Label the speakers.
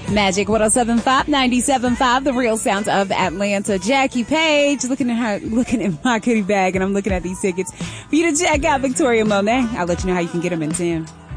Speaker 1: Magic 107.5, 97.5, the real sounds of Atlanta. Jackie Page, looking at my goodie bag, and I'm looking at these tickets for you to check out Victoria Monet. I'll let you know how you can get them in 10.